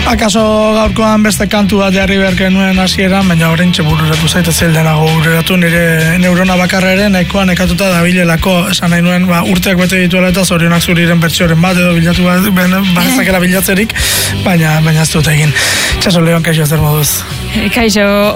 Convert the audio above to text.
Akaso gaurkoan beste kantu bat jarri beharken nuen hasieran, baina oraintxe bururatu zaite zeldenago bururatu nire neurona bakarra ere nahikoa nekatuta dabilelako, esan nahi nuen urteak bete dituela eta zorionak zuriren bertsioren bat edo bilatu banezakela bilatzerik, baina ez dut egin. Itxaso Leon, kaixo zer moduz? Kaixo,